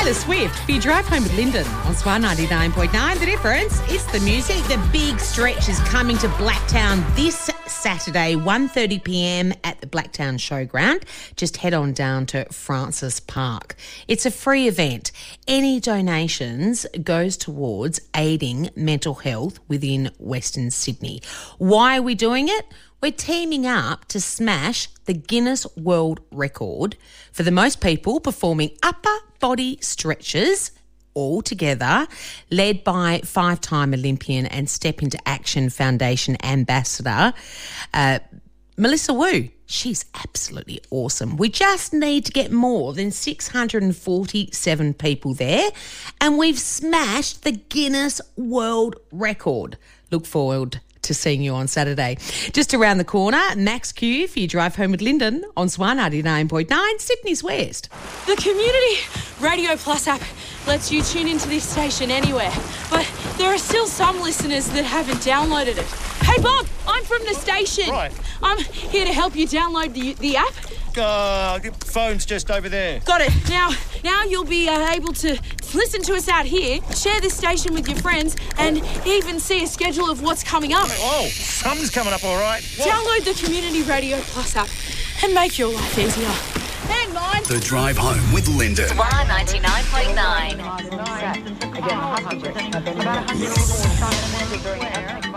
Taylor Swift for your drive home with Lyndon on Swan 99.9. The difference is the music. The big stretch is coming to Blacktown this Saturday, 1:30 p.m. at the Blacktown Showground. Just head on down to Francis Park. It's a free event. Any donations goes towards aiding mental health within Western Sydney. Why are we doing it? We're teaming up to smash the Guinness World Record for the most people performing upper body stretches all together, led by five-time Olympian and Step Into Action Foundation ambassador, Melissa Wu. She's absolutely awesome. We just need to get more than 647 people there, and we've smashed the Guinness World Record. Look forward to seeing you on Saturday. Just around the corner, Max Q for your drive home with Lyndon on Swan 99.9, Sydney's West. The Community Radio Plus app lets you tune into this station anywhere, but there are still some listeners that haven't downloaded it. Hey Bob, I'm from the station. Right. I'm here to help you download the app. The phone's just over there. Got it. Now you'll be able to listen to us out here, share this station with your friends, and even see a schedule of what's coming up. Oh, something's coming up all right. What? Download the Community Radio Plus app and make your life easier. And mine. The Drive Home with Lyndon. Swan 99.9.